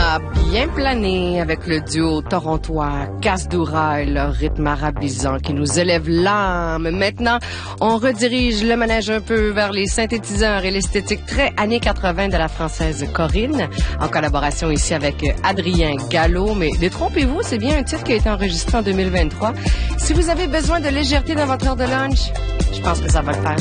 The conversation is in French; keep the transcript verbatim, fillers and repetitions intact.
a bien plané avec le duo torontois Casse-Doura et leur rythme arabisant qui nous élève l'âme. Maintenant, on redirige le manège un peu vers les synthétiseurs et l'esthétique très années quatre-vingt de la française Corinne, en collaboration ici avec Adrien Gallo. Mais détrompez-vous, c'est bien un titre qui a été enregistré en deux mille vingt-trois. Si vous avez besoin de légèreté dans votre heure de lunch, je pense que ça va le faire.